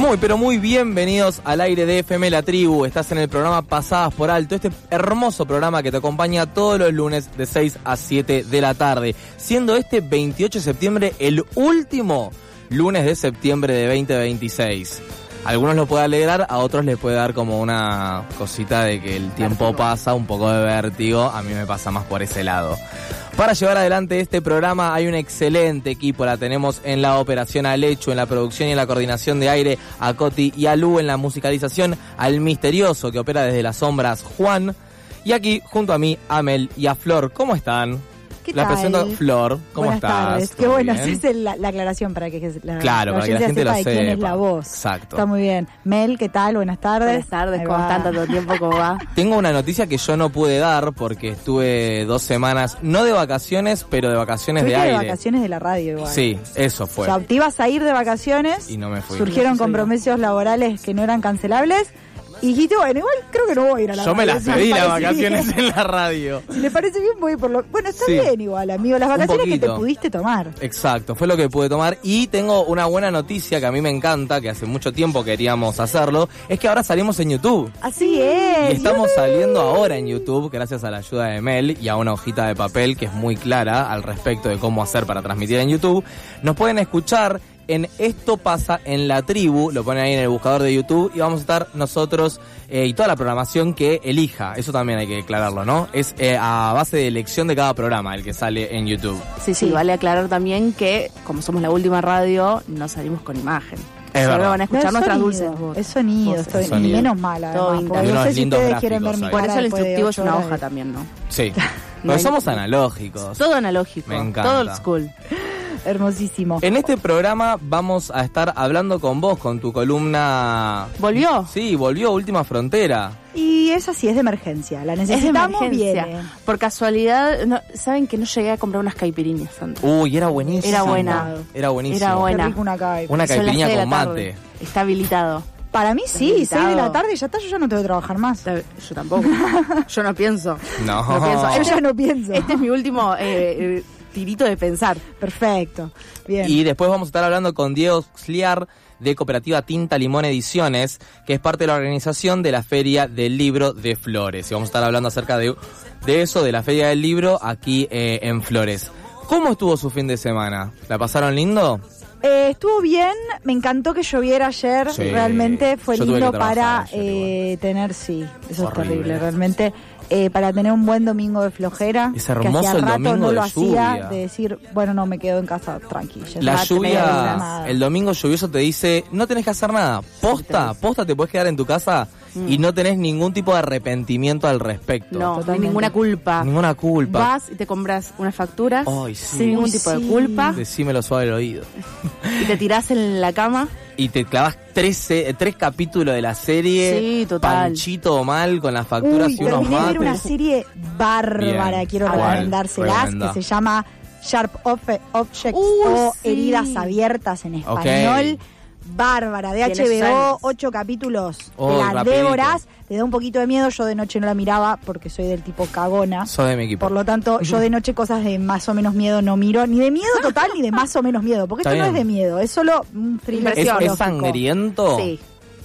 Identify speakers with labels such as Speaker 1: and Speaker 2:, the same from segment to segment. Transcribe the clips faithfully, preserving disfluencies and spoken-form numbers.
Speaker 1: Muy, pero muy bienvenidos al aire de F M La Tribu. Estás en el programa Pasadas por Alto, este hermoso programa que te acompaña todos los lunes de seis a siete de la tarde. Siendo este veintiocho de septiembre el último lunes de septiembre de veinte veintiséis. A algunos lo puede alegrar, a otros les puede dar como una cosita de que el tiempo pasa, un poco de vértigo. A mí me pasa más por ese lado. Para llevar adelante este programa hay un excelente equipo. La tenemos en la operación Alechu, en la producción y en la coordinación de aire a Coti y a Lu, en la musicalización al misterioso que opera desde las sombras Juan. Y aquí junto a mí, Amel y a Flor. ¿Cómo están?
Speaker 2: ¿Qué
Speaker 1: la
Speaker 2: tal?
Speaker 1: presento Flor, ¿cómo
Speaker 2: Buenas
Speaker 1: estás?
Speaker 2: tardes. Qué bueno, así es la, la aclaración para que la,
Speaker 1: claro,
Speaker 2: la
Speaker 1: para que la gente
Speaker 2: sepa
Speaker 1: lo
Speaker 2: de
Speaker 1: sepa.
Speaker 2: quién es la voz.
Speaker 1: Exacto.
Speaker 2: Está muy bien. Mel, ¿qué tal? Buenas tardes.
Speaker 3: Buenas tardes,
Speaker 2: Ahí
Speaker 3: ¿cómo
Speaker 2: va.
Speaker 3: están? Tanto tiempo, ¿cómo va?
Speaker 1: Tengo una noticia que yo no pude dar porque estuve dos semanas, no de vacaciones, pero de vacaciones de
Speaker 2: Estuviste
Speaker 1: aire.
Speaker 2: de vacaciones de la radio igual.
Speaker 1: Sí, eso fue.
Speaker 2: O sea, te ibas a ir de vacaciones
Speaker 1: Y no me fui.
Speaker 2: surgieron
Speaker 3: No,
Speaker 2: compromisos laborales que no eran cancelables y dijiste, bueno, igual creo que no voy a ir a la
Speaker 1: Yo
Speaker 2: radio.
Speaker 1: me las
Speaker 2: Si
Speaker 1: pedí
Speaker 2: les
Speaker 1: las
Speaker 2: parece
Speaker 1: vacaciones
Speaker 2: bien.
Speaker 1: en la radio.
Speaker 2: Si les parece bien, voy por lo... Bueno, está
Speaker 1: Sí.
Speaker 2: bien igual, amigo. Las
Speaker 1: Un
Speaker 2: vacaciones que te
Speaker 1: poquito.
Speaker 2: pudiste tomar.
Speaker 1: Exacto, fue lo que pude tomar. Y tengo una buena noticia que a mí me encanta, que hace mucho tiempo queríamos hacerlo, es que ahora salimos en YouTube.
Speaker 2: Así es.
Speaker 1: Y estamos saliendo ahora en YouTube gracias a la ayuda de Mel y a una hojita de papel que es muy clara al respecto de cómo hacer para transmitir en YouTube. Nos pueden escuchar en Esto Pasa en la Tribu, lo ponen ahí en el buscador de YouTube y vamos a estar nosotros eh, y toda la programación que elija. Eso también hay que aclararlo, ¿no? Es eh, a base de elección de cada programa el que sale en YouTube.
Speaker 3: Sí, sí,
Speaker 2: Sí.
Speaker 3: vale aclarar también que, como somos la última radio, no salimos con imagen.
Speaker 1: Es
Speaker 3: Solo
Speaker 1: verdad.
Speaker 3: van a escuchar
Speaker 2: No, es
Speaker 3: nuestras
Speaker 2: sonido,
Speaker 3: dulces voces.
Speaker 2: Es sonido,
Speaker 3: Voces.
Speaker 2: estoy,
Speaker 1: Sonido.
Speaker 2: y menos mal,
Speaker 3: Todo
Speaker 2: además,
Speaker 3: vintage.
Speaker 2: porque
Speaker 1: Hay
Speaker 2: no
Speaker 1: unos
Speaker 2: sé si
Speaker 1: lindos
Speaker 2: ustedes quieren ver
Speaker 1: gráficos
Speaker 2: mi
Speaker 1: ahí.
Speaker 3: Por
Speaker 2: cara
Speaker 3: eso el
Speaker 2: después de
Speaker 3: instructivo es
Speaker 2: ocho
Speaker 3: una
Speaker 2: horas
Speaker 3: hoja
Speaker 2: de-
Speaker 3: también, ¿no?
Speaker 1: Sí.
Speaker 3: No
Speaker 1: Pero
Speaker 3: hay-
Speaker 1: somos analógicos.
Speaker 3: Todo analógico,
Speaker 1: Me encanta.
Speaker 3: todo old school.
Speaker 2: Hermosísimo.
Speaker 1: En este programa vamos a estar hablando con vos, con tu columna...
Speaker 3: ¿Volvió?
Speaker 1: Sí, volvió Última Frontera.
Speaker 2: Y es así, es de emergencia. La
Speaker 3: Es de
Speaker 2: necesitamos,
Speaker 3: emergencia.
Speaker 2: viene.
Speaker 3: Por casualidad, no, ¿saben que no llegué a comprar unas caipiriñas antes?
Speaker 1: Uy, era buenísimo.
Speaker 3: Era buena.
Speaker 1: Era buenísimo.
Speaker 3: Era buena.
Speaker 2: Qué rico una caipa.
Speaker 1: Una
Speaker 3: Son las
Speaker 1: caipirinha
Speaker 3: seis de
Speaker 1: con
Speaker 3: la
Speaker 1: mate.
Speaker 3: tarde. Está habilitado.
Speaker 2: Para mí sí,
Speaker 3: Habilitado.
Speaker 2: seis de la tarde ya está, yo ya no tengo que trabajar más.
Speaker 3: Yo tampoco. Yo no pienso.
Speaker 1: No.
Speaker 3: No pienso.
Speaker 2: Yo ya no pienso.
Speaker 3: Este es mi último eh, eh, tirito de pensar.
Speaker 2: Perfecto. Bien.
Speaker 1: Y después vamos a estar hablando con Diego Xliar de Cooperativa Tinta Limón Ediciones, que es parte de la organización de la Feria del Libro de Flores. Y vamos a estar hablando acerca de, de eso, de la Feria del Libro aquí eh, en Flores. ¿Cómo estuvo su fin de semana? ¿La pasaron lindo?
Speaker 2: Eh, estuvo bien, me encantó que lloviera ayer,
Speaker 1: Sí.
Speaker 2: realmente fue
Speaker 1: Yo tuve
Speaker 2: lindo
Speaker 1: que trabajar
Speaker 2: para
Speaker 1: ayer
Speaker 2: eh, tener, sí, eso
Speaker 1: Horrible.
Speaker 2: es terrible, realmente, eh, para tener un buen domingo de flojera,
Speaker 1: Es
Speaker 2: que
Speaker 1: hermoso
Speaker 2: hacía
Speaker 1: el
Speaker 2: rato
Speaker 1: domingo
Speaker 2: no
Speaker 1: de
Speaker 2: lo
Speaker 1: lluvia.
Speaker 2: hacía, de decir, bueno, no, me quedo en casa tranquila.
Speaker 1: La
Speaker 2: ya no tengo que hacer
Speaker 1: lluvia,
Speaker 2: nada.
Speaker 1: el domingo lluvioso te dice, no tenés que hacer nada. Posta, posta te puedes quedar en tu casa y no tenés ningún tipo de arrepentimiento al respecto.
Speaker 3: No, no hay
Speaker 2: Totalmente.
Speaker 3: ninguna culpa.
Speaker 1: Ninguna culpa.
Speaker 3: Vas y te compras unas facturas
Speaker 1: Ay, sí.
Speaker 3: sin ningún
Speaker 2: Uy,
Speaker 3: tipo de
Speaker 2: sí.
Speaker 3: culpa
Speaker 1: Decímelo suave al oído.
Speaker 3: y te tirás en la cama.
Speaker 1: Y te clavas tres, eh, tres capítulos de la serie.
Speaker 3: Sí, total.
Speaker 1: Panchito mal con las facturas
Speaker 2: Uy,
Speaker 1: y unos
Speaker 2: terminé de ver una
Speaker 1: mates.
Speaker 2: serie bárbara,
Speaker 1: Bien.
Speaker 2: quiero
Speaker 1: ¿Cuál?
Speaker 2: recomendárselas,
Speaker 1: Tremenda.
Speaker 2: que se llama Sharp Ob- Objects
Speaker 3: Uy,
Speaker 2: o
Speaker 3: sí.
Speaker 2: Heridas Abiertas en
Speaker 1: Ok.
Speaker 2: español. Bárbara, de
Speaker 3: Tiene
Speaker 2: H B O,
Speaker 3: años.
Speaker 2: ocho capítulos,
Speaker 1: Oh,
Speaker 2: de las
Speaker 1: rapidito.
Speaker 2: Déboras, te da un poquito de miedo, yo de noche no la miraba porque soy del tipo cagona,
Speaker 1: Sos de mi equipo.
Speaker 2: por lo tanto yo de noche cosas de más o menos miedo no miro, ni de miedo total ni de más o menos miedo, porque
Speaker 1: Está
Speaker 2: esto no es
Speaker 1: bien.
Speaker 2: de miedo, es solo un thriller
Speaker 1: ¿Es,
Speaker 3: Impresión.
Speaker 1: es sangriento?
Speaker 3: Sí.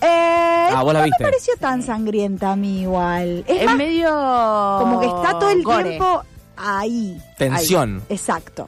Speaker 2: Eh,
Speaker 1: Ah, vos la
Speaker 2: no
Speaker 1: viste.
Speaker 2: me pareció tan sangrienta a mí igual, es
Speaker 3: Es
Speaker 2: más
Speaker 3: medio.
Speaker 2: como que está todo el
Speaker 3: gore.
Speaker 2: tiempo ahí,
Speaker 1: Tensión.
Speaker 2: exacto.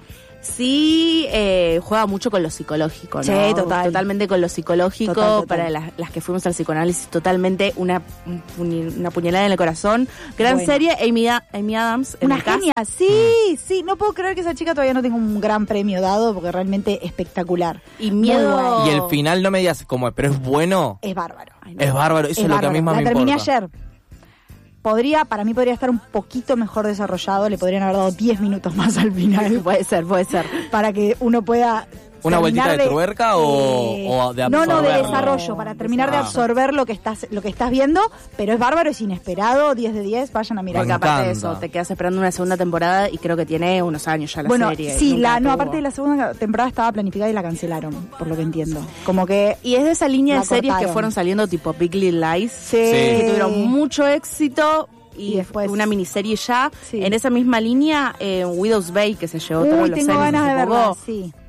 Speaker 3: Sí, eh, juega mucho con lo psicológico, ¿no?
Speaker 2: Sí, total.
Speaker 3: Totalmente con lo psicológico.
Speaker 2: Total, total.
Speaker 3: Para las, las que fuimos al psicoanálisis, totalmente una, un puñi- una puñalada en el corazón. Gran
Speaker 2: Bueno.
Speaker 3: serie, Amy, A- Amy Adams. en
Speaker 2: Una
Speaker 3: el cast.
Speaker 2: genia, sí, sí, no puedo creer que esa chica todavía no tenga un gran premio dado porque realmente espectacular.
Speaker 3: Y miedo.
Speaker 2: Muy bueno.
Speaker 1: Y el final no me digas como, pero es bueno.
Speaker 2: Es bárbaro.
Speaker 3: Ay, no.
Speaker 1: Es bárbaro, eso es,
Speaker 2: Es
Speaker 1: lo que a mí
Speaker 2: bárbaro.
Speaker 1: más
Speaker 2: La
Speaker 1: me
Speaker 2: terminé
Speaker 1: importa.
Speaker 2: ayer. Podría, para mí podría estar un poquito mejor desarrollado, le podrían haber dado diez minutos más al final
Speaker 3: Puede ser, puede ser.
Speaker 2: para que uno pueda
Speaker 1: ¿Una vueltita
Speaker 2: terminar
Speaker 1: de tuerca o-
Speaker 2: eh,
Speaker 1: o de
Speaker 2: No, no, de
Speaker 1: absorberlo?
Speaker 2: desarrollo, para terminar de
Speaker 1: Ah.
Speaker 2: absorber lo que estás lo que estás viendo, pero es bárbaro, es inesperado, diez de diez, vayan a mirar.
Speaker 1: Me
Speaker 3: Porque aparte de
Speaker 1: encanta.
Speaker 3: eso, te quedas esperando una segunda temporada y creo que tiene unos años ya la
Speaker 2: Bueno,
Speaker 3: serie.
Speaker 2: sí,
Speaker 3: Nunca
Speaker 2: la, no,
Speaker 3: tuvo.
Speaker 2: aparte de la segunda temporada estaba planificada y la cancelaron, por lo que entiendo. Como que
Speaker 3: Y es de esa línea
Speaker 2: La
Speaker 3: de series
Speaker 2: cortaron.
Speaker 3: que fueron saliendo tipo Big Little Lies.
Speaker 2: sí,
Speaker 3: Que tuvieron mucho éxito. Y,
Speaker 2: Y después-
Speaker 3: una miniserie ya.
Speaker 2: Sí.
Speaker 3: En esa misma línea, eh, Widow's Bay, que se llevó todos
Speaker 2: Uy,
Speaker 3: los
Speaker 2: tengo
Speaker 3: Emmys
Speaker 2: ganas de
Speaker 3: hace
Speaker 2: verla,
Speaker 3: poco.
Speaker 2: sí.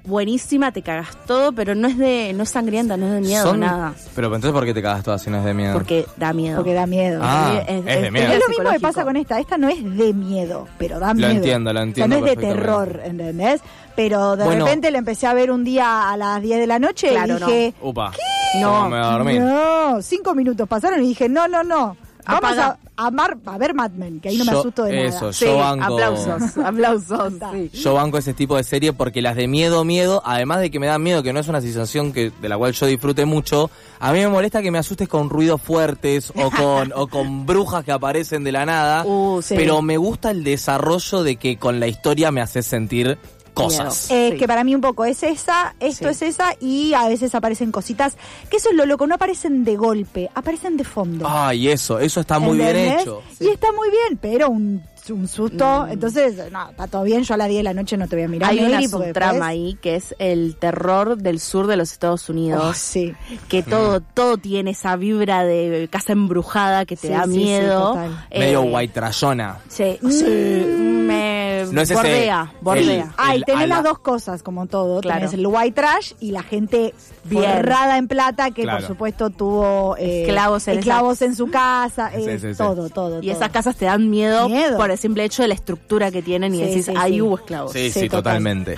Speaker 3: buenísima, te cagas todo, pero no es de no es sangrienta, no es de miedo,
Speaker 1: Son-
Speaker 3: nada.
Speaker 1: Pero entonces, ¿por qué te cagas todas si no es de miedo?
Speaker 3: Porque da miedo.
Speaker 2: Porque da miedo.
Speaker 1: Ah, es de miedo.
Speaker 2: Es lo mismo que
Speaker 3: psicológico.
Speaker 2: pasa con esta. Esta no es de miedo, pero da
Speaker 1: Lo
Speaker 2: miedo.
Speaker 1: entiendo, lo entiendo
Speaker 2: O sea, no es de
Speaker 1: perfectamente.
Speaker 2: terror, ¿entendés? Pero de
Speaker 1: Bueno.
Speaker 2: repente la empecé a ver un día a las diez de la noche
Speaker 3: Claro,
Speaker 2: y dije...
Speaker 1: Upa.
Speaker 3: No,
Speaker 1: No me voy a dormir.
Speaker 2: No, cinco minutos pasaron y dije, no, no, no. Vamos
Speaker 3: Apaga.
Speaker 2: a, amar, a ver Mad Men, que ahí no me
Speaker 1: Yo-
Speaker 2: asusto de
Speaker 1: eso,
Speaker 2: nada.
Speaker 3: Sí,
Speaker 1: yo banco-
Speaker 3: aplausos, aplausos. sí.
Speaker 1: Yo banco ese tipo de serie porque las de miedo, miedo, además de que me dan miedo, que no es una sensación que de la cual yo disfrute mucho, a mí me molesta que me asustes con ruidos fuertes o con o con brujas que aparecen de la nada,
Speaker 3: Uh, sí.
Speaker 1: pero me gusta el desarrollo de que con la historia me haces sentir cosas.
Speaker 3: Miedo.
Speaker 2: Es
Speaker 3: Sí.
Speaker 2: que para mí un poco es esa, esto
Speaker 3: Sí.
Speaker 2: es esa, y a veces aparecen cositas, que eso es lo loco, no aparecen de golpe, aparecen de fondo.
Speaker 1: Ay, eso, eso está muy bien
Speaker 2: ¿Entendés?
Speaker 1: hecho.
Speaker 2: Y está muy bien, pero un, un susto,
Speaker 3: Mm.
Speaker 2: entonces, no, está todo bien, yo a las diez de la noche no te voy a mirar.
Speaker 3: Hay una
Speaker 2: Mary, porque
Speaker 3: subtrama
Speaker 2: después-
Speaker 3: ahí que es el terror del sur de los Estados Unidos.
Speaker 2: Oh, sí.
Speaker 3: Que todo, todo tiene esa vibra de casa embrujada que te
Speaker 2: Sí,
Speaker 3: da
Speaker 2: sí, sí,
Speaker 3: miedo.
Speaker 2: total.
Speaker 3: Eh,
Speaker 1: Medio white trashona.
Speaker 2: Sí.
Speaker 3: Sí,
Speaker 2: Mm.
Speaker 3: me
Speaker 1: No es ese-
Speaker 3: bordea, bordea.
Speaker 1: el-
Speaker 2: Ay,
Speaker 1: el-
Speaker 2: tenés
Speaker 1: a la-
Speaker 2: las dos cosas, como todo.
Speaker 3: Claro.
Speaker 2: Tenés el white trash y la gente
Speaker 3: Bien.
Speaker 2: forrada en plata que,
Speaker 1: Claro.
Speaker 2: por supuesto, tuvo eh,
Speaker 3: Esclavos en
Speaker 2: esclavos
Speaker 3: esa-
Speaker 2: en su casa.
Speaker 1: Sí,
Speaker 2: eh,
Speaker 1: sí, sí.
Speaker 2: todo, todo,
Speaker 3: Y
Speaker 2: todo.
Speaker 3: esas casas te dan miedo,
Speaker 2: Miedo.
Speaker 3: por el simple hecho de la estructura que tienen y
Speaker 2: Sí,
Speaker 3: decís,
Speaker 2: sí,
Speaker 3: ahí
Speaker 2: sí.
Speaker 3: hubo esclavos.
Speaker 1: Sí, sí,
Speaker 2: Sí, total.
Speaker 1: totalmente.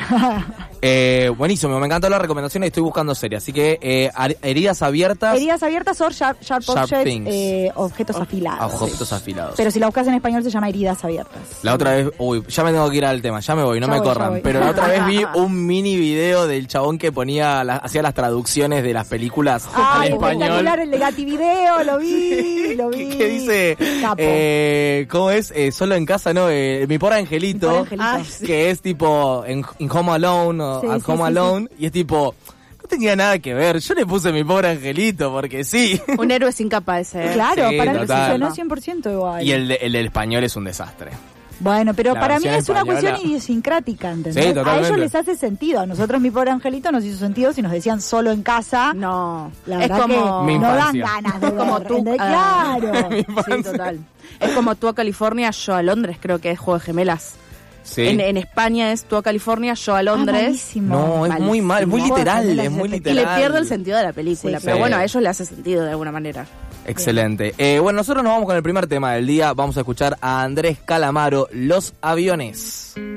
Speaker 1: eh, buenísimo, me encantó la recomendación y estoy buscando series. Así que eh, ar- heridas abiertas,
Speaker 2: Heridas abiertas o sharp, sharp,
Speaker 1: Sharp
Speaker 2: objects,
Speaker 1: things.
Speaker 2: eh, objetos afilados.
Speaker 1: objetos afilados.
Speaker 2: Pero si la buscas en español se llama heridas abiertas.
Speaker 1: La otra vez, uy, ya me tengo que ir al tema, ya me voy, no
Speaker 2: Ya
Speaker 1: me
Speaker 2: voy, ya
Speaker 1: corran.
Speaker 2: voy.
Speaker 1: Pero la otra vez vi un mini video del chabón que ponía, la- hacía las traducciones de las películas
Speaker 2: Ay,
Speaker 1: al español.
Speaker 2: espectacular el de Gativideo, lo vi, lo vi.
Speaker 1: que dice,
Speaker 2: Capo.
Speaker 1: eh, ¿cómo es? Eh, solo en casa, ¿no? Eh, mi pobre angelito,
Speaker 2: Mi pobre angelito.
Speaker 1: Ay, que es tipo en, en Home Alone o
Speaker 2: Sí,
Speaker 1: At
Speaker 2: sí,
Speaker 1: Home
Speaker 2: sí,
Speaker 1: Alone, y es tipo, no tenía nada que ver, yo le puse mi pobre angelito porque sí.
Speaker 3: Un héroe sin capa ese.
Speaker 2: Claro,
Speaker 1: Sí,
Speaker 2: para mí
Speaker 1: total.
Speaker 2: funcionó cien por ciento igual.
Speaker 1: Y el, de- el del español es un desastre.
Speaker 2: Bueno, pero
Speaker 1: La
Speaker 2: para mí
Speaker 1: versión
Speaker 2: es una
Speaker 1: española.
Speaker 2: cuestión idiosincrática, ¿entendés?
Speaker 1: Sí,
Speaker 2: a
Speaker 1: totalmente.
Speaker 2: ellos les hace sentido. A nosotros, mi pobre angelito, nos hizo sentido si nos decían solo en casa.
Speaker 3: No,
Speaker 2: La
Speaker 3: es
Speaker 2: verdad
Speaker 3: como...
Speaker 1: Mi
Speaker 2: que no dan
Speaker 1: infancia.
Speaker 2: ganas de
Speaker 3: Es como
Speaker 2: ver,
Speaker 3: tú,
Speaker 2: ¿entendés?
Speaker 3: ah,
Speaker 2: Claro.
Speaker 3: Sí, total. Es como tú a California, yo a Londres, creo que es Juego de Gemelas.
Speaker 1: Sí.
Speaker 3: En, en España es tú a California, yo a Londres.
Speaker 2: Ah, malísimo.
Speaker 1: No, es muy mal, es muy
Speaker 2: Malísimo.
Speaker 1: literal, es muy
Speaker 3: y
Speaker 1: literal.
Speaker 3: le pierde el sentido de la película,
Speaker 2: Sí,
Speaker 3: pero
Speaker 1: sí.
Speaker 3: bueno, a ellos le hace sentido de alguna manera.
Speaker 1: Excelente. Eh, bueno, nosotros nos vamos con el primer tema del día. Vamos a escuchar a Andrés Calamaro, Los Aviones.